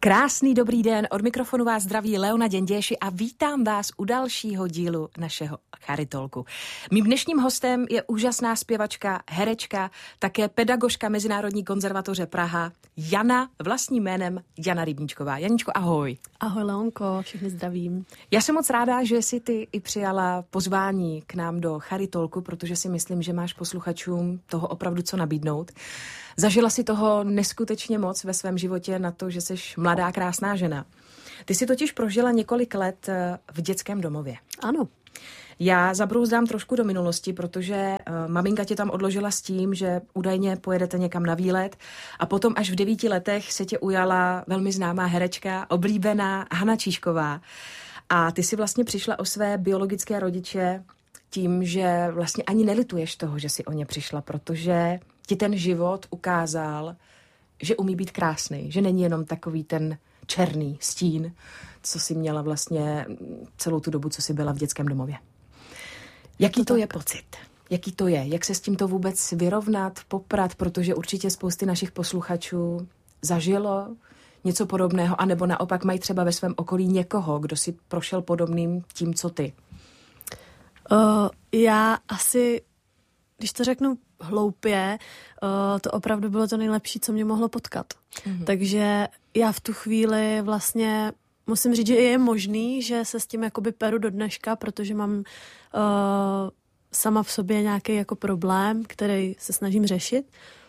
Krásný dobrý den, od mikrofonu vás zdraví Leona Děnděši a vítám vás u dalšího dílu našeho Charitolku. Mým dnešním hostem je úžasná zpěvačka, herečka, také pedagožka Mezinárodní konzervatoře Praha, Jana, vlastním jménem Jana Rybníčková. Janíčko, ahoj. Ahoj Leonko, všechny zdravím. Já jsem moc ráda, že jsi ty i přijala pozvání k nám do Charitolku, protože si myslím, že máš posluchačům toho opravdu co nabídnout. Zažila si toho neskutečně moc ve svém životě na to, že jsi mladá, krásná žena. Ty jsi totiž prožila několik let v dětském domově. Ano. Já zabrouzdám trošku do minulosti, protože maminka tě tam odložila s tím, že údajně pojedete někam na výlet a potom až v 9 letech se tě ujala velmi známá herečka, oblíbená Hana Číšková. A ty si vlastně přišla o své biologické rodiče tím, že vlastně ani nelituješ toho, že si o ně přišla, protože ti ten život ukázal, že umí být krásný, že není jenom takový ten černý stín, co jsi měla vlastně celou tu dobu, co jsi byla v dětském domově. Jaký to je pocit? Jaký to je? Jak se s tímto vůbec vyrovnat, poprat, protože určitě spousty našich posluchačů zažilo něco podobného, anebo naopak mají třeba ve svém okolí někoho, kdo si prošel podobným tím, co ty. Já asi, když to řeknu hloupě, to opravdu bylo to nejlepší, co mě mohlo potkat. Mm-hmm. Takže já v tu chvíli vlastně musím říct, že je možný, že se s tím jakoby peru do dneška, protože mám sama v sobě nějaký jako problém, který se snažím řešit,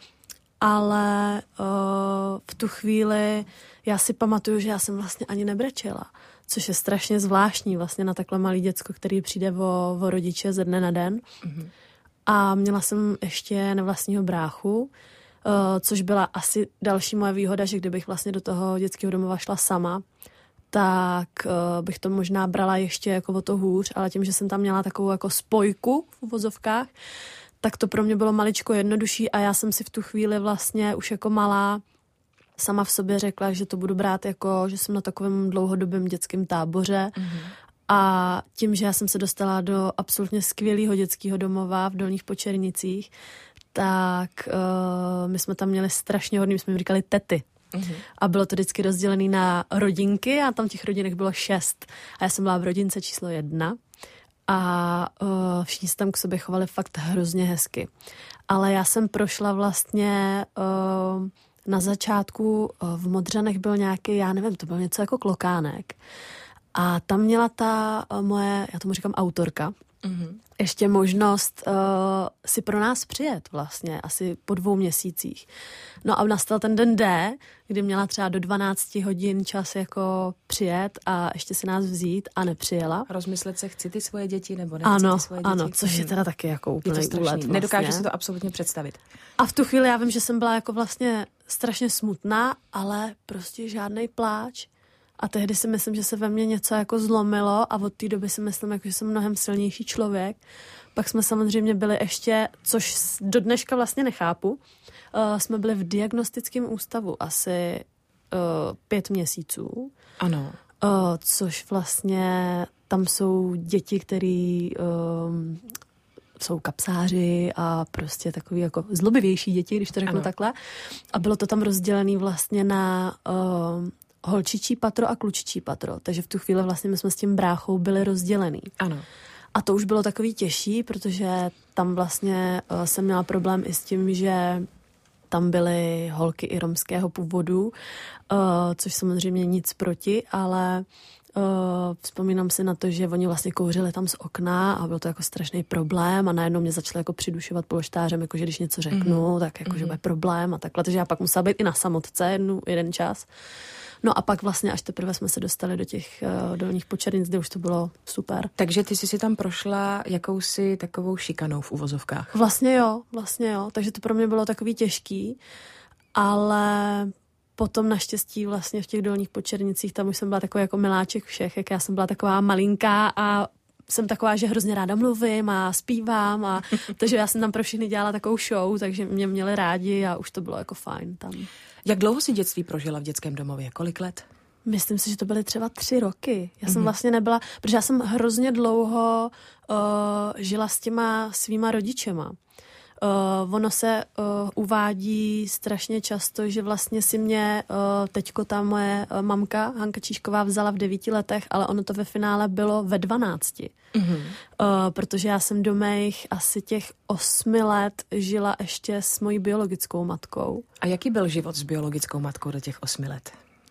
ale v tu chvíli já si pamatuju, že já jsem vlastně ani nebrečela, což je strašně zvláštní vlastně na takhle malý děcko, který přijde o rodiče ze dne na den. Mm-hmm. A měla jsem ještě nevlastního bráchu, což byla asi další moje výhoda, že kdybych vlastně do toho dětského domova šla sama, tak bych to možná brala ještě jako o to hůř, ale tím, že jsem tam měla takovou jako spojku v uvozovkách, tak to pro mě bylo maličko jednodušší a já jsem si v tu chvíli vlastně už jako malá sama v sobě řekla, že to budu brát jako, že jsem na takovém dlouhodobém dětském táboře. Mm-hmm. A tím, že já jsem se dostala do absolutně skvělého dětského domova v Dolních Počernicích, tak my jsme tam měli strašně hodný, my jsme jim říkali tety. Mm-hmm. A bylo to vždycky rozdělené na rodinky a tam těch rodinek bylo 6. A já jsem byla v rodince číslo 1 a všichni se tam k sobě chovali fakt hrozně hezky. Ale já jsem prošla vlastně na začátku v Modřanech byl nějaký, já nevím, to byl něco jako klokánek. A tam měla ta moje, já tomu říkám autorka, mm-hmm. ještě možnost si pro nás přijet vlastně, asi po 2 měsících. No a nastal ten den D, kdy měla třeba do 12 hodin čas jako přijet a ještě si nás vzít a nepřijela. Rozmyslet se, chci ty svoje děti nebo nechci ty svoje děti. Ano, což je teda taky jako úplný úlet. Vlastně. Nedokážu si to absolutně představit. A v tu chvíli já vím, že jsem byla jako vlastně strašně smutná, ale prostě žádnej pláč. A tehdy si myslím, že se ve mně něco jako zlomilo a od té doby si myslím, jako, že jsem mnohem silnější člověk. Pak jsme samozřejmě byli ještě, což do dneška vlastně nechápu, jsme byli v diagnostickém ústavu asi 5 měsíců. Ano. Což vlastně tam jsou děti, který jsou kapsáři a prostě takový jako zlobivější děti, když to řeknu takhle. A bylo to tam rozdělené vlastně na holčičí patro a klučičí patro. Takže v tu chvíli vlastně my jsme s tím bráchou byli rozdělený. Ano. A to už bylo takový těžší, protože tam vlastně jsem měla problém i s tím, že tam byly holky i romského původu, což samozřejmě nic proti, ale vzpomínám si na to, že oni vlastně kouřili tam z okna a byl to jako strašný problém a najednou mě začali jako přidušovat polštářem, jakože když něco řeknu, tak jakože bude problém a takhle. Takže já pak musela být i na samotce jeden čas. No a pak vlastně až teprve jsme se dostali do těch Dolních Počernic, kde už to bylo super. Takže ty jsi si tam prošla jakousi takovou šikanou v uvozovkách. Vlastně jo. Takže to pro mě bylo takový těžký, ale potom naštěstí vlastně v těch Dolních Počernicích, tam už jsem byla takový jako miláček všech, jak já jsem byla taková malinká a jsem taková, že hrozně ráda mluvím a zpívám a takže já jsem tam pro všechny dělala takovou show, takže mě měli rádi a už to bylo jako fajn tam. Jak dlouho jsi dětství prožila v dětském domově? Kolik let? Myslím si, že to byly třeba 3 roky. Já jsem vlastně nebyla, protože já jsem hrozně dlouho žila s těma svýma rodičema. Ono se uvádí strašně často, že vlastně si mě teďko ta moje mamka Hanka Číšková vzala v 9 letech, ale ono to ve finále bylo ve 12. Protože já jsem do mých asi těch 8 let žila ještě s mojí biologickou matkou. A jaký byl život s biologickou matkou do těch 8 let?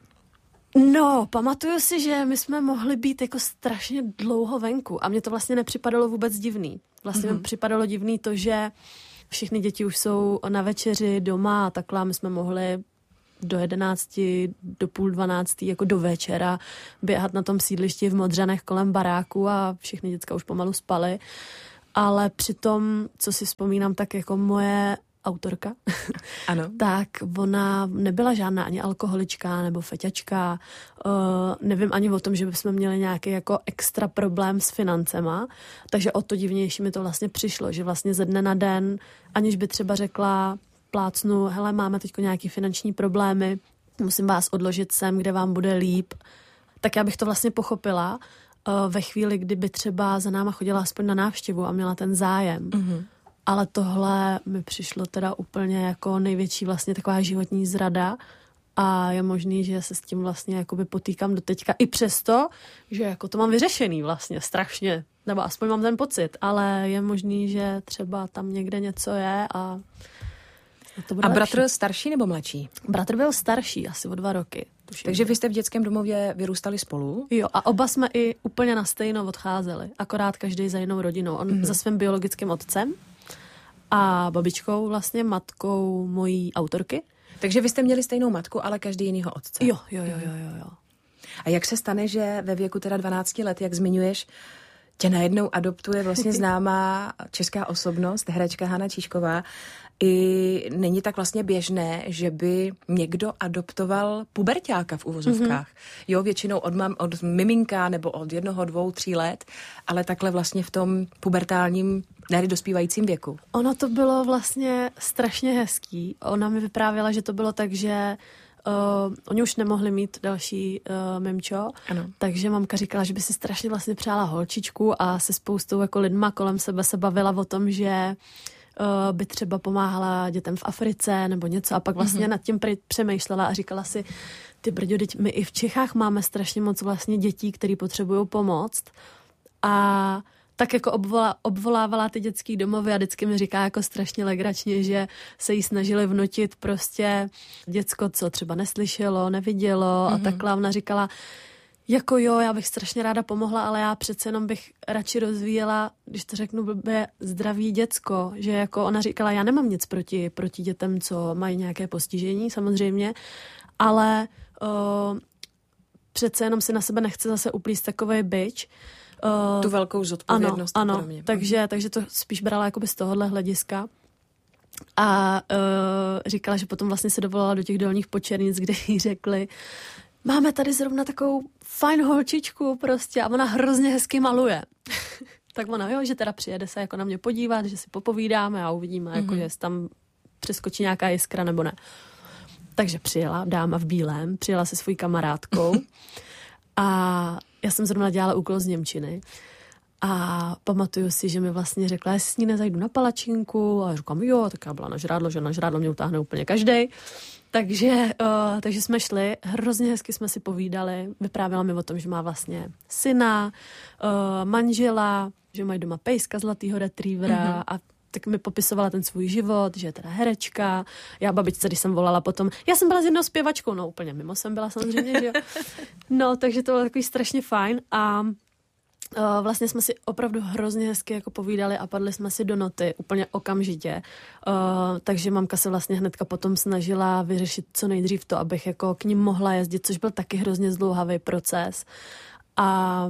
No, pamatuju si, že my jsme mohli být jako strašně dlouho venku a mně to vlastně nepřipadalo vůbec divný. Vlastně mi připadalo divný to, že všechny děti už jsou na večeři doma a takhle my jsme mohli do 11, do 11:30 jako do večera běhat na tom sídlišti v Modřanech kolem baráku a všechny děcka už pomalu spaly. Ale přitom, co si vzpomínám, tak jako moje autorka, ano. tak ona nebyla žádná ani alkoholička nebo feťačka. Nevím ani o tom, že bychom měli nějaký jako extra problém s financema, takže o to divnější mi to vlastně přišlo, že vlastně ze dne na den, aniž by třeba řekla plácnu, hele, máme teďko nějaký finanční problémy, musím vás odložit sem, kde vám bude líp, tak já bych to vlastně pochopila ve chvíli, kdyby třeba za náma chodila aspoň na návštěvu a měla ten zájem. Ale tohle mi přišlo teda úplně jako největší vlastně taková životní zrada a je možný, že se s tím vlastně jakoby potýkám doteďka i přesto, že jako to mám vyřešený vlastně strašně, nebo aspoň mám ten pocit, ale je možný, že třeba tam někde něco je a to bude A lepší. bratr starší nebo mladší? Bratr byl starší, asi o 2 roky. Tuším. Takže vy jste v dětském domově vyrůstali spolu? Jo, a oba jsme i úplně na stejno odcházeli, akorát každý za jinou rodinou. On za svým biologickým otcem a babičkou, vlastně matkou mojí autorky. Takže vy jste měli stejnou matku, ale každý jinýho otce. Jo. A jak se stane, že ve věku teda 12 let, jak zmiňuješ, tě najednou adoptuje vlastně známá česká osobnost, herečka Hana Číšková. I není tak vlastně běžné, že by někdo adoptoval puberťáka v uvozovkách. Jo, většinou od miminka nebo od 1, 2, 3 let, ale takhle vlastně v tom pubertálním, ne dospívajícím věku. Ono to bylo vlastně strašně hezký. Ona mi vyprávěla, že to bylo tak, že oni už nemohli mít další mimčo, Ano. takže mamka říkala, že by si strašně vlastně přála holčičku a se spoustou jako lidma kolem sebe se bavila o tom, že by třeba pomáhala dětem v Africe nebo něco a pak vlastně nad tím přemýšlela a říkala si, ty brďo, teď my i v Čechách máme strašně moc vlastně dětí, které potřebují pomoct a tak jako obvolávala ty dětský domovy a vždycky mi říká jako strašně legračně, že se jí snažili vnutit prostě děcko, co třeba neslyšelo, nevidělo a takhle. Ona říkala, jako jo, já bych strašně ráda pomohla, ale já přece jenom bych radši rozvíjela, když to řeknu blbě, zdravý děcko, že jako ona říkala, já nemám nic proti dětem, co mají nějaké postižení samozřejmě, ale přece jenom si na sebe nechce zase uplíst takovej bič. Tu velkou zodpovědnost. Ano, takže to spíš brala jakoby z tohohle hlediska. A říkala, že potom vlastně se dovolala do těch Dolních Počernic, kde jí řekli, máme tady zrovna takovou fajn holčičku prostě a ona hrozně hezky maluje. Tak ona, jo, že teda přijede se jako na mě podívat, že si popovídáme a uvidíme, jako, že tam přeskočí nějaká jiskra nebo ne. Takže přijela dáma v bílém, přijela se svojí kamarádkou a já jsem zrovna dělala úkol z němčiny a pamatuju si, že mi vlastně řekla, jestli s ní nezajdu na palačinku a já říkám, jo, tak já byla na žrádlo, že na žrádlo mě utáhne úplně každej. Takže jsme šli, hrozně hezky jsme si povídali, vyprávěla mi o tom, že má vlastně syna, manžela, že mají doma pejska zlatýho retrievera a tak mi popisovala ten svůj život, že je teda herečka. Já babičce, když jsem volala potom, já jsem byla s jednou zpěvačkou, no úplně mimo jsem byla samozřejmě, že jo. No, takže to bylo takový strašně fajn a vlastně jsme si opravdu hrozně hezky jako povídali a padli jsme si do noty úplně okamžitě. Takže mamka se vlastně hnedka potom snažila vyřešit co nejdřív to, abych jako k ním mohla jezdit, což byl taky hrozně zdlouhavý proces. A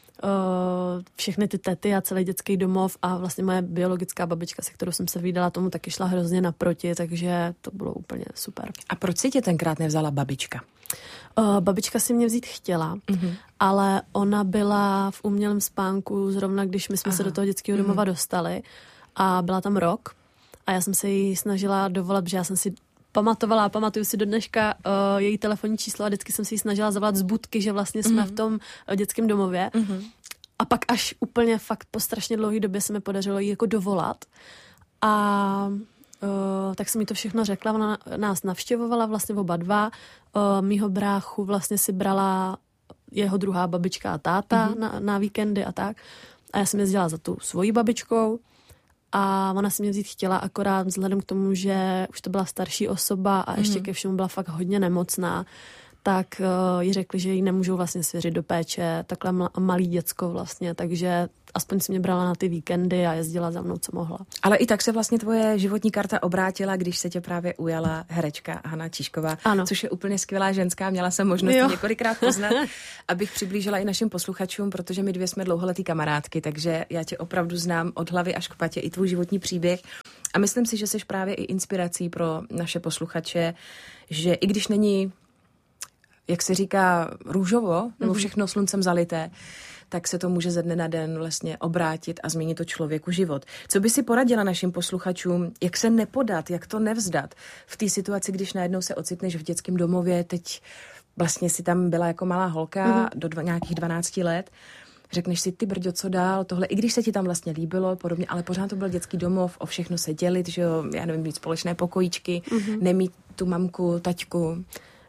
všechny ty tety a celý dětský domov a vlastně moje biologická babička, se kterou jsem se vídala, tomu taky šla hrozně naproti, takže to bylo úplně super. A proč si tě tenkrát nevzala babička? Babička si mě vzít chtěla, ale ona byla v umělém spánku zrovna, když my jsme se do toho dětského domova dostali a byla tam rok a já jsem se jí snažila dovolat, že já jsem si pamatovala a pamatuju si do dneška její telefonní číslo a vždycky jsem si ji snažila zavolat z budky, že vlastně jsme v tom dětském domově. A pak až úplně fakt po strašně dlouhé době se mi podařilo jí jako dovolat. A tak jsem jí to všechno řekla, ona nás navštěvovala vlastně oba dva, mýho bráchu vlastně si brala jeho druhá babička a táta na víkendy a tak. A já jsem jezdila za tu svojí babičkou a ona si mě vzít chtěla, akorát vzhledem k tomu, že už to byla starší osoba a ještě ke všemu byla fakt hodně nemocná, tak jí řekli, že jí nemůžou vlastně svěřit do péče takhle malý děcko vlastně, takže aspoň si mě brala na ty víkendy a jezdila za mnou, co mohla. Ale i tak se vlastně tvoje životní karta obrátila, když se tě právě ujala herečka Hana Číšková, ano. Což je úplně skvělá ženská, měla jsem možnost několikrát poznat, abych přiblížila i našim posluchačům, protože my dvě jsme dlouholetý kamarádky, takže já tě opravdu znám od hlavy až k patě, i tvůj životní příběh. A myslím si, že jsi právě i inspirací pro naše posluchače, že i když není, jak se říká, růžovo, nebo všechno sluncem zalité, tak se to může ze dne na den vlastně obrátit a změnit to člověku život. Co by si poradila našim posluchačům, jak se nepodat, jak to nevzdat v té situaci, když najednou se ocitneš v dětském domově, teď vlastně si tam byla jako malá holka do nějakých 12 let, řekneš si, ty brďo, co dál, tohle, i když se ti tam vlastně líbilo, podobně, ale pořád to byl dětský domov, o všechno se dělit, že jo, já nevím, mít společné pokojíčky, nemít tu mamku, taťku.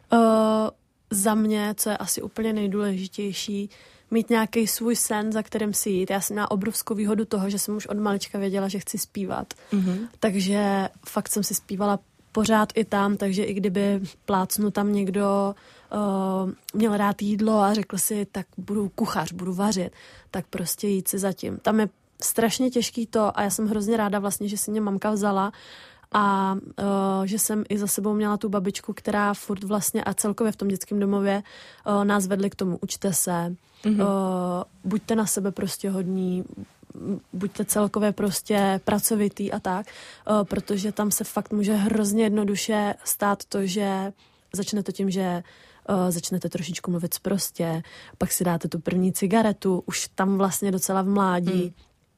Za mě, co je asi úplně nejdůležitější, mít nějaký svůj sen, za kterým si jít. Já jsem měla obrovskou výhodu toho, že jsem už od malička věděla, že chci zpívat. Takže fakt jsem si zpívala pořád i tam, takže i kdyby plácnu tam někdo měl rád jídlo a řekl si, tak budu kuchař, budu vařit, tak prostě jít si za tím. Tam je strašně těžký to a já jsem hrozně ráda vlastně, že si mě mamka vzala a že jsem i za sebou měla tu babičku, která furt vlastně a celkově v tom dětském domově nás vedli k tomu, učte se, buďte na sebe prostě hodní, buďte celkově prostě pracovitý a tak, protože tam se fakt může hrozně jednoduše stát to, že začne to tím, že začnete trošičku mluvit sprostě, pak si dáte tu první cigaretu, už tam vlastně docela v mládí,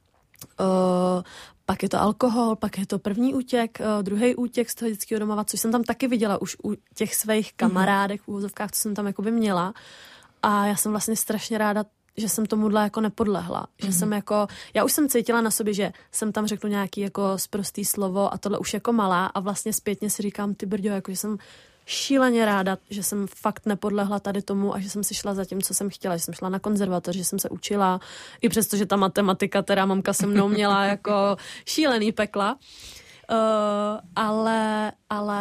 pak je to alkohol, pak je to první útěk, druhý útěk z toho dětského domova, což jsem tam taky viděla už u těch svých kamarádek v úvozovkách, co jsem tam jakoby měla. A já jsem vlastně strašně ráda, že jsem tomuhle jako nepodlehla. Že jsem jako, já už jsem cítila na sobě, že jsem tam řeknu nějaký jako sprostý slovo a tohle už jako malá a vlastně zpětně si říkám, ty brďo, jako že jsem šíleně ráda, že jsem fakt nepodlehla tady tomu a že jsem si šla za tím, co jsem chtěla, že jsem šla na konzervatoř, že jsem se učila, i přesto, že ta matematika, teda mamka se mnou měla jako šílený pekla. Ale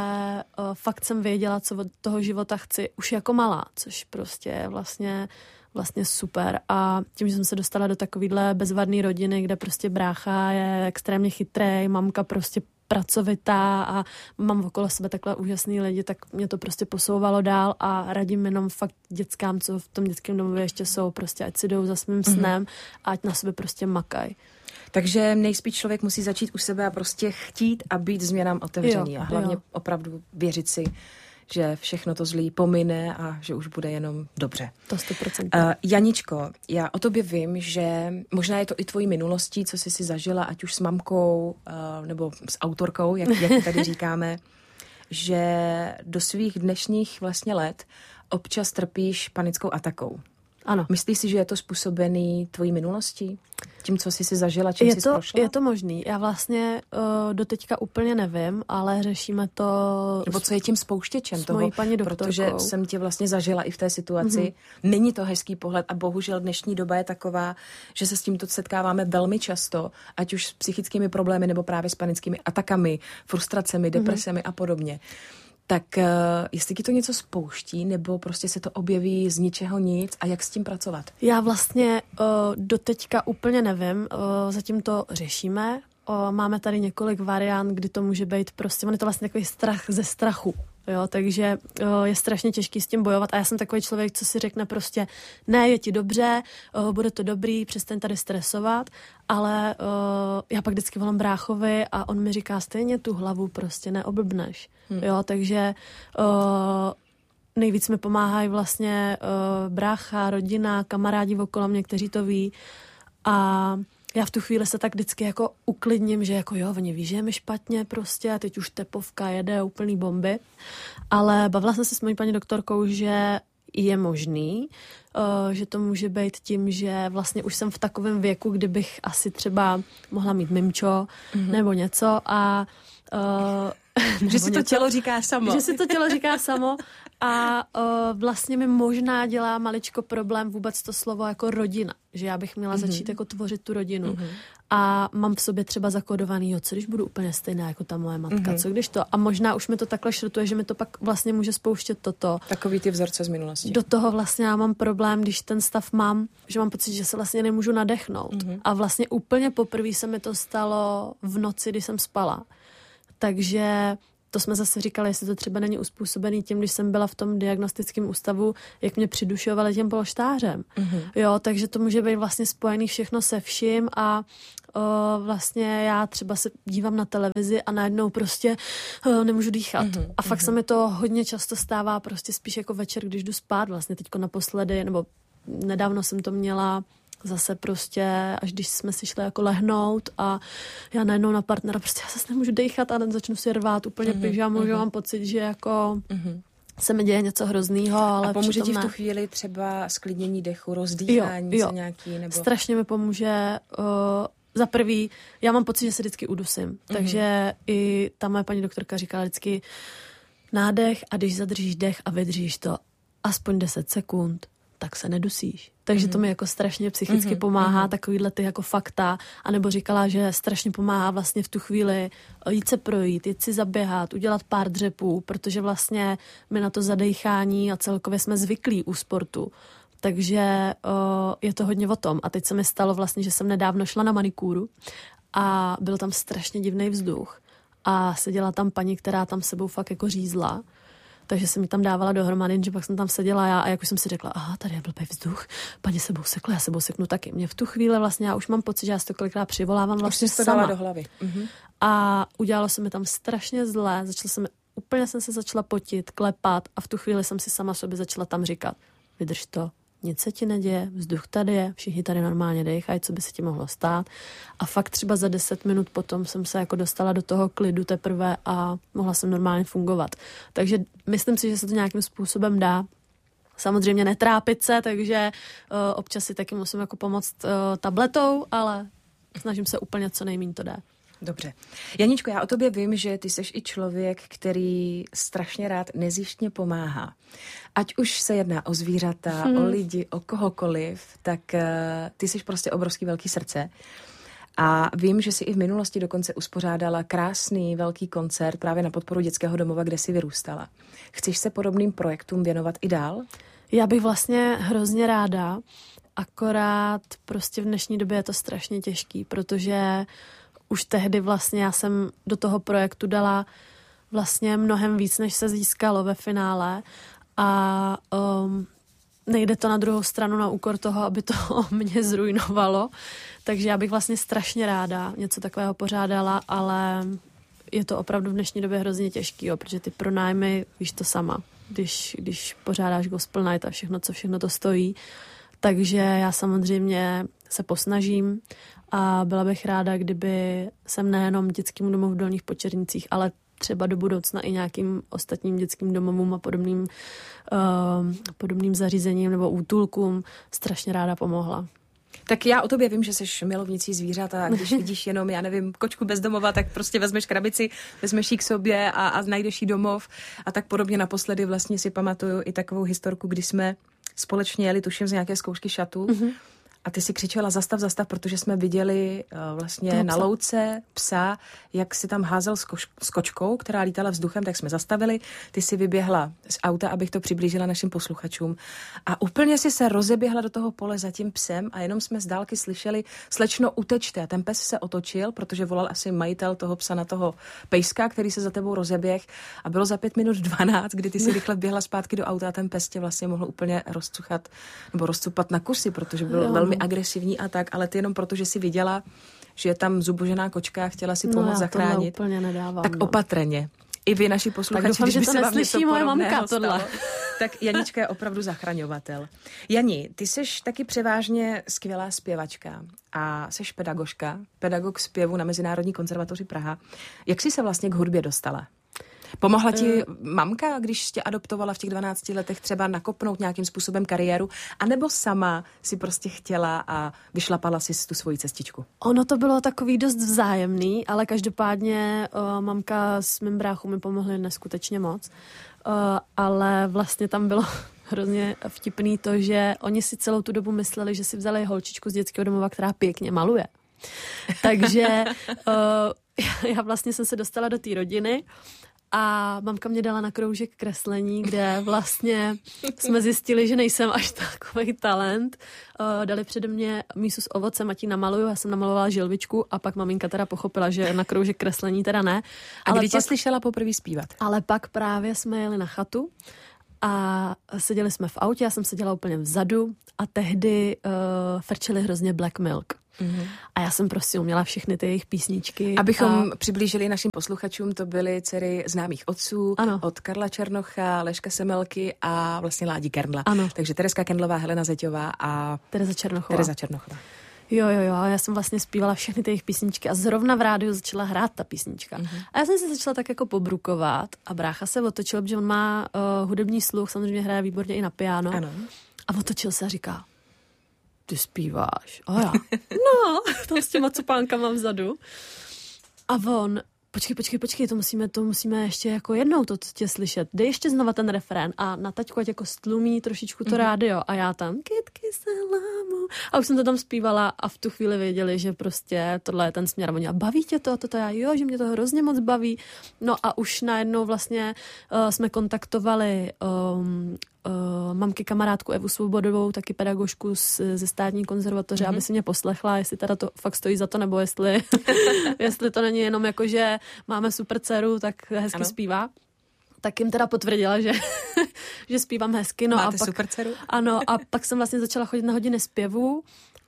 fakt jsem věděla, co od toho života chci už jako malá, což prostě je vlastně super. A tím, že jsem se dostala do takovýhle bezvadné rodiny, kde prostě brácha je extrémně chytrý, mamka prostě pracovitá a mám okolo sebe takhle úžasný lidi, tak mě to prostě posouvalo dál a radím jenom fakt dětskám, co v tom dětském domově ještě jsou, prostě ať si jdou za svým snem a ať na sebe prostě makaj. Takže nejspíš člověk musí začít u sebe a prostě chtít a být změnám otevřený a hlavně opravdu věřit si, že všechno to zlý pomine a že už bude jenom dobře. To 100%. Janičko, já o tobě vím, že možná je to i tvojí minulostí, co jsi si zažila, ať už s mamkou nebo s autorkou, jak tady říkáme, že do svých dnešních vlastně let občas trpíš panickou atakou. Ano. Myslíš si, že je to způsobený tvojí minulostí? Tím, co jsi si zažila, čím jsi prošla? Je to možný. Já vlastně doteďka úplně nevím, ale řešíme to... Nebo co je tím spouštěčem toho? Paní doktorkou. Protože jsem tě vlastně zažila i v té situaci. Není to hezký pohled a bohužel dnešní doba je taková, že se s tímto setkáváme velmi často, ať už s psychickými problémy nebo právě s panickými atakami, frustracemi, depresemi a podobně. Tak jestli ti to něco spouští, nebo prostě se to objeví z ničeho nic a jak s tím pracovat? Já vlastně doteďka úplně nevím, zatím to řešíme. Máme tady několik variant, kdy to může být prostě, on je to vlastně takový strach ze strachu. Jo, takže je strašně těžký s tím bojovat a já jsem takový člověk, co si řekne prostě ne, je ti dobře, bude to dobrý, přestaň tady stresovat, ale já pak vždycky volám bráchovi a on mi říká stejně tu hlavu prostě neoblbneš. Jo, takže nejvíc mi pomáhají vlastně brácha, rodina, kamarádi okolo mě, kteří to ví a já v tu chvíli se tak vždycky jako uklidním, že jako jo, oni ví, že je mi špatně prostě a teď už tepovka jede úplný bomby. Ale bavila jsem se s mojí paní doktorkou, že je možný, že to může být tím, že vlastně už jsem v takovém věku, kdy bych asi třeba mohla mít mimčo nebo něco a že si to tělo říká samo. Že si to tělo říká samo a vlastně mi možná dělá maličko problém vůbec to slovo jako rodina, že já bych měla začít jako tvořit tu rodinu a mám v sobě třeba zakódovaný, co když budu úplně stejná jako ta moje matka, co když to, a možná už mi to takhle šrotuje, že mi to pak vlastně může spouštět toto. Takový ty vzorce z minulosti. Do toho vlastně já mám problém, když ten stav mám, že mám pocit, že se vlastně nemůžu nadechnout a vlastně úplně poprvé se mi to stalo v noci, kdy jsem spala. Takže to jsme zase říkali, jestli to třeba není uspůsobený tím, když jsem byla v tom diagnostickém ústavu, jak mě přidušovali těm polštářem. Jo, takže to může být vlastně spojený všechno se vším a vlastně já třeba se dívám na televizi a najednou prostě nemůžu dýchat. A fakt se mi to hodně často stává prostě spíš jako večer, když jdu spát. Vlastně teďko naposledy, nebo nedávno jsem to měla zase prostě, až když jsme si šli jako lehnout a já najednou na partnera prostě já zase nemůžu dýchat a začnu si rvát úplně pyžamu, že mám pocit, že jako se mi děje něco hroznýho, ale a pomůže ti v tu chvíli třeba sklidnění dechu, rozdýchání se nějaký? Nebo... Strašně mi pomůže. Za prvý, já mám pocit, že se vždycky udusím. Takže i ta moje paní doktorka říkala vždycky nádech a když zadržíš dech a vydržíš to aspoň 10 sekund, tak se nedusíš. Takže to mi jako strašně psychicky pomáhá, takovýhle ty jako fakta, anebo říkala, že strašně pomáhá vlastně v tu chvíli jít se projít, jít si zaběhat, udělat pár dřepů, protože vlastně my na to zadejchání a celkově jsme zvyklí u sportu. Takže je to hodně o tom. A teď se mi stalo vlastně, že jsem nedávno šla na manikúru a byl tam strašně divný vzduch. A seděla tam paní, která tam sebou fakt jako řízla. Takže jsem mi tam dávala dohromady, že pak jsem tam seděla já a jak už jsem si řekla, aha, tady je blbý vzduch, paní sebou sekla, já sebou seknu taky. Mě v tu chvíli vlastně, já už mám pocit, že já si to kolikrát přivolávám vlastně už sama. Do hlavy. A udělalo se mi tam strašně zle, úplně jsem se začala potit, klepat a v tu chvíli jsem si sama sobě začala tam říkat, vydrž to, nic se ti neděje, vzduch tady je, všichni tady normálně dejchají, co by se ti mohlo stát. A fakt třeba za 10 minut potom jsem se jako dostala do toho klidu teprve a mohla jsem normálně fungovat. Takže myslím si, že se to nějakým způsobem dá. Samozřejmě netrápit se, takže občas si taky musím jako pomoct tabletou, ale snažím se úplně co nejméně to dá. Dobře. Janičko, já o tobě vím, že ty jsi i člověk, který strašně rád nezištně pomáhá. Ať už se jedná o zvířata, o lidi, o kohokoliv, tak ty jsi prostě obrovský velký srdce. A vím, že jsi i v minulosti dokonce uspořádala krásný velký koncert právě na podporu dětského domova, kde jsi vyrůstala. Chceš se podobným projektům věnovat i dál? Já bych vlastně hrozně ráda, akorát prostě v dnešní době je to strašně těžký, protože už tehdy vlastně já jsem do toho projektu dala vlastně mnohem víc, než se získalo ve finále a nejde to na druhou stranu na úkor toho, aby to mě zrujnovalo. Takže já bych vlastně strašně ráda něco takového pořádala, ale je to opravdu v dnešní době hrozně těžký, jo, protože ty pronájmy, víš to sama, když pořádáš gospel night a všechno to stojí. Takže já samozřejmě se posnažím a byla bych ráda, kdyby jsem nejenom dětským domovům v Dolních Počernicích, ale třeba do budoucna i nějakým ostatním dětským domovům a podobným zařízením nebo útulkům strašně ráda pomohla. Tak já o tobě vím, že jsi milovnicí zvířat a když vidíš jenom, já nevím, kočku bezdomova, tak prostě vezmeš krabici, vezmeš ji k sobě a najdeš jí domov a tak podobně. Naposledy vlastně si pamatuju i takovou historku, kdy jsme společně jeli, tuším, z nějaké zkoušky šatu. A ty si křičela zastav, protože jsme viděli vlastně na louce psa, jak si tam házel s kočkou, která lítala vzduchem, tak jsme zastavili. Ty si vyběhla z auta, abych to přiblížila našim posluchačům. A úplně si se rozeběhla do toho pole za tím psem a jenom jsme z dálky slyšeli, slečno, utečte. A ten pes se otočil, protože volal asi majitel toho psa na toho pejska, který se za tebou rozeběh. A bylo za 5:12, kdy ty si rychle běhla zpátky do auta a ten pes tě vlastně mohl úplně rozcupat na kusy, protože byl velmi agresivní a tak, ale ty jenom proto, že si viděla, že je tam zubožená kočka a chtěla si pomoct zachránit. Úplně nedávám, tak opatrně. I vy, naši posluchači, tak doufám, když by že to se vám něco moje mamka tohle. Tak Janička je opravdu zachraňovatel. Jani, ty jsi taky převážně skvělá zpěvačka a jsi pedagog zpěvu na Mezinárodní konzervatoři Praha. Jak jsi se vlastně k hudbě dostala? Pomohla ti mamka, když tě adoptovala v těch 12 letech, třeba nakopnout nějakým způsobem kariéru, anebo sama si prostě chtěla a vyšlapala si tu svoji cestičku? Ono to bylo takový dost vzájemný, ale každopádně mamka s mým bráchou mi pomohly neskutečně moc. Ale vlastně tam bylo hrozně vtipný to, že oni si celou tu dobu mysleli, že si vzali holčičku z dětského domova, která pěkně maluje. Takže já vlastně jsem se dostala do té rodiny a mamka mě dala na kroužek kreslení, kde vlastně jsme zjistili, že nejsem až takový talent. Dali přede mě mísu s ovocem, ať ji namaluju, já jsem namalovala žilvičku a pak maminka teda pochopila, že na kroužek kreslení teda ne. A kdy tě slyšela poprvé zpívat? Ale pak právě jsme jeli na chatu a seděli jsme v autě, já jsem seděla úplně vzadu a tehdy frčeli hrozně Black Milk. Mm-hmm. A já jsem prostě uměla všechny ty jejich písničky. Abychom přiblížili našim posluchačům, to byly dcery známých otců, ano. Od Karla Černocha, Leška Semelky a vlastně Ládi Kerndla. Ano. Takže Tereska Kendlová, Helena Zeťová a Tereza Černochová. Jo, já jsem vlastně zpívala všechny ty jejich písničky a zrovna v rádiu začala hrát ta písnička. Mm-hmm. A já jsem se začala tak jako pobrukovat a brácha se otočil, protože on má hudební sluch, samozřejmě hraje výborně i na piano. Ano. A otočil se a říká: ty zpíváš. A já, no, to s těma cupánkama vzadu. A on, počkej, to musíme ještě jako jednou to tě slyšet. Dej ještě znova ten refrén a na taťku ať jako stlumí trošičku to rádio. A já tam, kytky se lámu. A už jsem to tam zpívala a v tu chvíli věděli, že prostě tohle je ten směr. A oni, a baví tě to? Já, jo, že mě to hrozně moc baví. No a už najednou vlastně jsme kontaktovali mamky kamarádku Evu Svobodovou, taky pedagožku ze státní konzervatoře, aby si mě poslechla, jestli teda to fakt stojí za to, nebo jestli to není jenom jako, že máme super dceru, tak hezky ano. Zpívá. Tak jim teda potvrdila, že zpívám hezky. No máte a pak, super dceru? Ano, a pak jsem vlastně začala chodit na hodiny zpěvu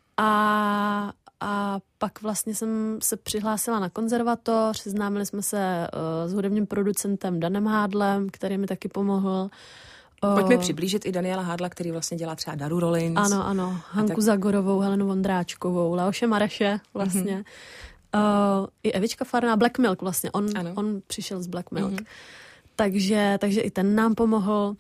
a pak vlastně jsem se přihlásila na konzervatoř, seznámili jsme se s hudebním producentem Danem Hádlem, který mi taky pomohl. Pojďme přiblížit i Daniela Hádla, který vlastně dělá třeba Daru Rollins. Ano. Hanku Zagorovou, Helenu Vondráčkovou, Leoše Mareše vlastně. Mm-hmm. I Evička Farná, Black Milk vlastně. On přišel z Black Milk. Mm-hmm. Takže i ten nám pomohl.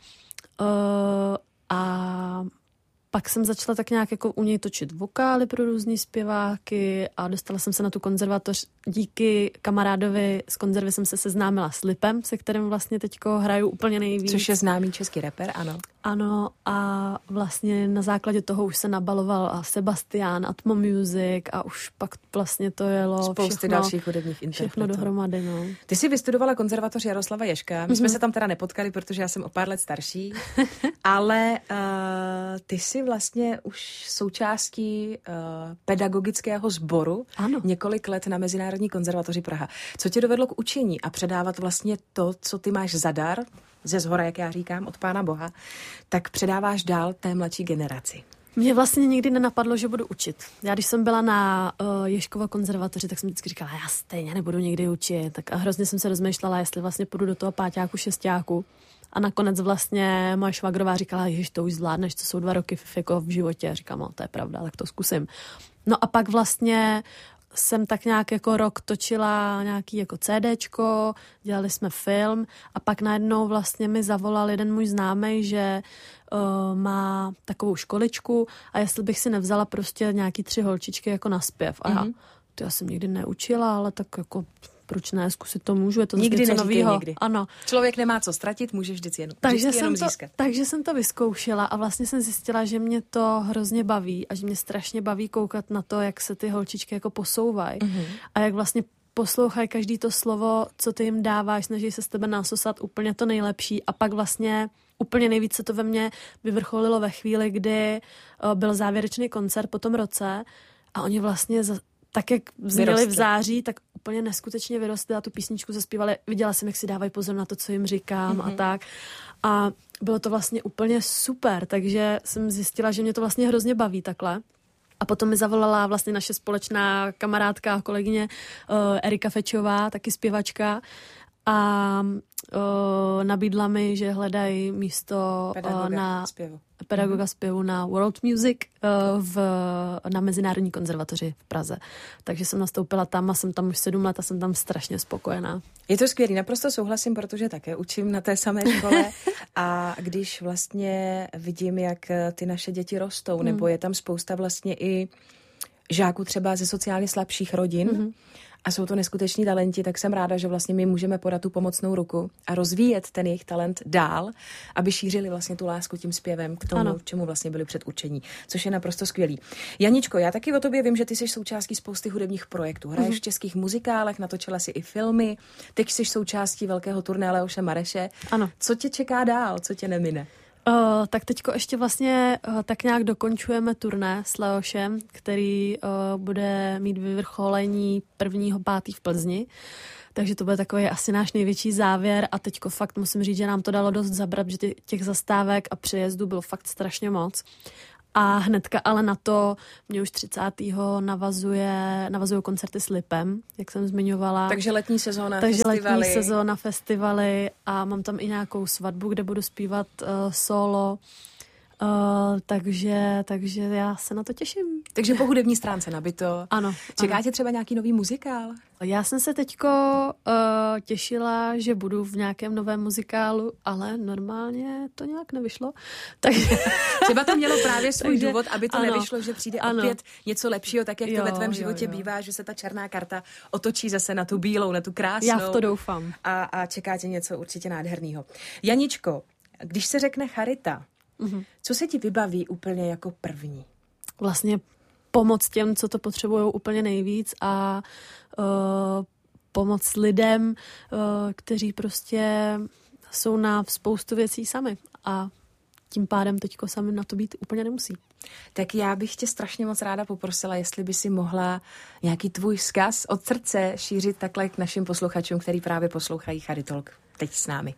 A pak jsem začala tak nějak jako u něj točit vokály pro různý zpěváky a dostala jsem se na tu konzervatoř. Díky kamarádovi z konzervy jsem se seznámila s Lipem, se kterým vlastně teďko hraju úplně nejvíc. Což je známý český rapper, ano. Ano a vlastně na základě toho už se nabaloval a Sebastian, Atmo Music a už pak vlastně to jelo spousty dalších hudebních interpretů. Všechno dohromady, no. Ty jsi vystudovala konzervatoř Jaroslava Ježka. My jsme se tam teda nepotkali, protože já jsem o pár let starší, ale ty jsi vlastně už součástí pedagogického sboru několik let na Mezinárodní konzervatoři Praha. Co tě dovedlo k učení a předávat vlastně to, co ty máš za dar, ze zhora, jak já říkám, od Pána Boha, tak předáváš dál té mladší generaci? Mě vlastně nikdy nenapadlo, že budu učit. Já když jsem byla na Ježkova konzervatoři, tak jsem vždycky říkala, já stejně nebudu nikdy učit. Tak a hrozně jsem se rozmýšlela, jestli vlastně půjdu do toho páťáku, šestáku. A nakonec vlastně moje švagrová říkala, ježiš, to už zvládneš, to jsou 2 roky jako v životě. A říkám, no, to je pravda, tak to zkusím. No a pak vlastně jsem tak nějak jako rok točila nějaký jako CDčko, dělali jsme film a pak najednou vlastně mi zavolal jeden můj známej, že má takovou školičku a jestli bych si nevzala prostě nějaký 3 holčičky jako na zpěv. A já jsem nikdy neučila, ale tak jako proč ne, zkusit to můžu, je to nikdy něco novýho. Nikdy. Ano. Člověk nemá co ztratit, může vždycky jenom získat. Takže jsem to vyzkoušela a vlastně jsem zjistila, že mě to hrozně baví a že mě strašně baví koukat na to, jak se ty holčičky jako posouvají a jak vlastně poslouchají každý to slovo, co ty jim dáváš, snaží se z tebe nasosat úplně to nejlepší a pak vlastně úplně nejvíc se to ve mně vyvrcholilo ve chvíli, kdy byl závěrečný koncert po tom roce a oni vlastně tak, jak vzněli v září, tak úplně neskutečně vyrostli a tu písničku zaspívali. Viděla jsem, jak si dávají pozor na to, co jim říkám a tak. A bylo to vlastně úplně super, takže jsem zjistila, že mě to vlastně hrozně baví takhle. A potom mi zavolala vlastně naše společná kamarádka a kolegyně Erika Fečová, taky zpěvačka. a nabídla mi, že hledají místo na pedagoga zpěvu na World Music na Mezinárodní konzervatoři v Praze. Takže jsem nastoupila tam a jsem tam už 7 let a jsem tam strašně spokojená. Je to skvělý, naprosto souhlasím, protože také učím na té samé škole a když vlastně vidím, jak ty naše děti rostou, nebo je tam spousta vlastně i žáků třeba ze sociálně slabších rodin, a jsou to neskuteční talenti, tak jsem ráda, že vlastně my můžeme podat tu pomocnou ruku a rozvíjet ten jejich talent dál, aby šířili vlastně tu lásku tím zpěvem k tomu, čemu vlastně byli předurčení, což je naprosto skvělý. Janičko, já taky o tobě vím, že ty jsi součástí spousty hudebních projektů. Hraješ v českých muzikálech, natočila si i filmy, teď jsi součástí velkého turné Leoše Mareše. Ano. Co tě čeká dál, co tě nemine? Tak teďko ještě vlastně tak nějak dokončujeme turné s Leošem, který bude mít vyvrcholení 1.5. v Plzni. Takže to bude takový asi náš největší závěr a teďko fakt musím říct, že nám to dalo dost zabrat, že těch zastávek a přejezdů bylo fakt strašně moc. A hnedka ale na to mě už 30. navazují koncerty s Lipem, jak jsem zmiňovala. Takže letní sezóna, festivaly a mám tam i nějakou svatbu, kde budu zpívat solo. Takže já se na to těším. Takže po hudební stránce nabito. Ano. Čeká tě třeba nějaký nový muzikál? Já jsem se teďko těšila, že budu v nějakém novém muzikálu, ale normálně to nějak nevyšlo. Takže třeba to mělo právě svůj důvod, aby to nevyšlo, že přijde opět něco lepšího, tak jak to ve tvém životě bývá, že se ta černá karta otočí zase na tu bílou, na tu krásnou. Já v to doufám. A čeká tě něco určitě nádherného. Janičko, když se řekne charita, co se ti vybaví úplně jako první? Vlastně pomoc těm, co to potřebují úplně nejvíc a pomoc lidem, kteří prostě jsou na spoustu věcí sami a tím pádem teďko sami na to být úplně nemusí. Tak já bych tě strašně moc ráda poprosila, jestli by si mohla nějaký tvůj vzkaz od srdce šířit takhle k našim posluchačům, který právě poslouchají Charitalk teď s námi.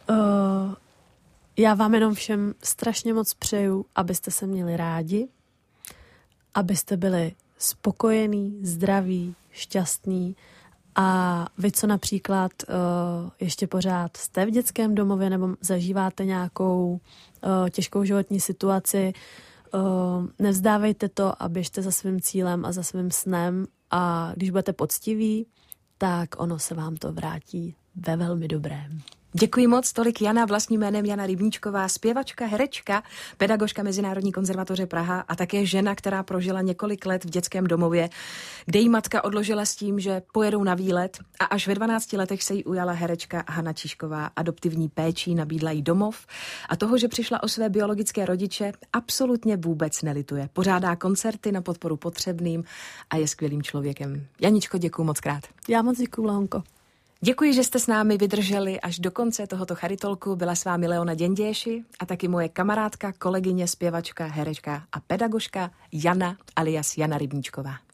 Já vám jenom všem strašně moc přeju, abyste se měli rádi, abyste byli spokojení, zdraví, šťastní a vy, co například ještě pořád jste v dětském domově nebo zažíváte nějakou těžkou životní situaci, nevzdávejte to a běžte za svým cílem a za svým snem a když budete poctiví, tak ono se vám to vrátí ve velmi dobrém. Děkuji moc, tolik Jana, vlastním jménem Jana Rybníčková, zpěvačka, herečka, pedagožka Mezinárodní konzervatoře Praha a také žena, která prožila několik let v dětském domově, kde jí matka odložila s tím, že pojedou na výlet a až ve 12 letech se jí ujala herečka Hana Číšková. Adoptivní péčí nabídla jí domov a toho, že přišla o své biologické rodiče, absolutně vůbec nelituje. Pořádá koncerty na podporu potřebným a je skvělým člověkem. Janičko, děkuji moc krát. Já moc děkuji, Leonko. Děkuji, že jste s námi vydrželi až do konce tohoto Charitolku. Byla s vámi Leona Děnděši a taky moje kamarádka, kolegyně, zpěvačka, herečka a pedagožka Jana alias Jana Rybníčková.